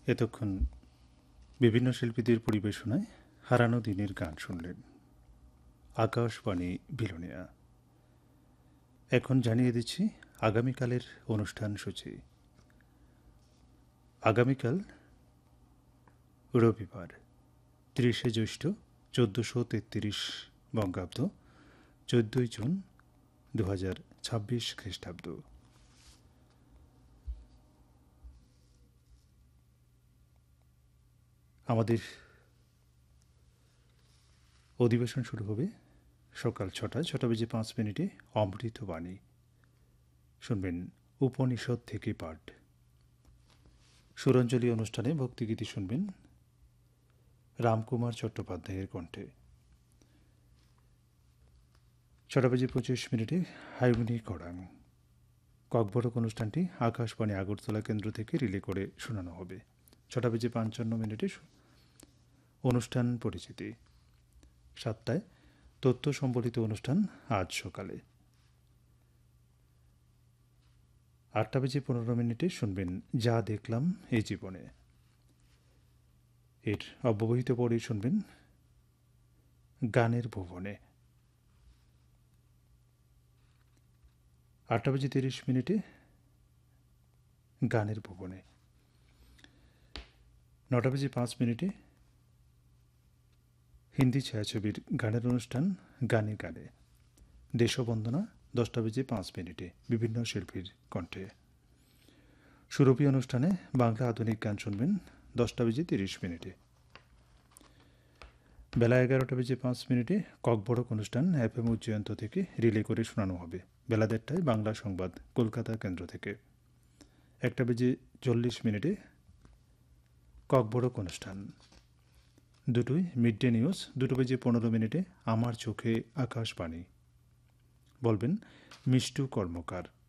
এতক্ষণ বিভিন্ন শিল্পীদের পরিবেশনায় হারানো দিনের গান শুনলেন। আকাশবাণী বিলোনিয়া। এখন জানিয়ে দিচ্ছি আগামীকালের অনুষ্ঠান সূচি। আগামীকাল রবিবার ৩০শে জ্যৈষ্ঠ ১৪৩৩ বঙ্গাব্দ, ১৪ই জুন ২০২৬ খ্রিস্টাব্দ। আমাদের অধিবেশন শুরু হবে সকাল ৬টায়, ৬:০৫ অমৃতবাণী। শুনবেন উপনিষদ থেকে পাঠ। সুরাঞ্জলি অনুষ্ঠানে ভক্তিগীতি শুনবেন রামকুমার চট্টোপাধ্যায়ের কণ্ঠে। ৬:২৫ হাইমনি করাং। ককবরক অনুষ্ঠানটি আকাশবাণী আগরতলা কেন্দ্র থেকে রিলে করে শোনানো হবে। ৬:৫৫ অনুষ্ঠান পরিচিতি। ৭টায় তথ্য সম্বলিত অনুষ্ঠান আজ সকালে। ৮:১৫ শুনবেন যা দেখলাম এই জীবনে। এর অব্যবহিত পরে শুনবেন গানের ভুবনে। ৮:৩০ গানের ভুবনে। ৯:৫ হিন্দি ছায়াছবির গানের অনুষ্ঠান গানে গানে। দেশবন্দনা ১০:০৫ বিভিন্ন শিল্পীর কণ্ঠে। সুরভি অনুষ্ঠানে বাংলা আধুনিক গান শুনবেন ১০:৩০। বেলা ১১:৫ ককবরক অনুষ্ঠান এফএম উজ্জয়ন্ত থেকে রিলে করে শোনানো হবে। বেলা ১:৩০ বাংলা সংবাদ কলকাতা কেন্দ্র থেকে। ১:৪০ ককবরক অনুষ্ঠান। ২টোয় মিড ডে নিউজ। ২:১৫ আমার চোখে আকাশবাণী। বলবেন মিষ্টু কর্মকার।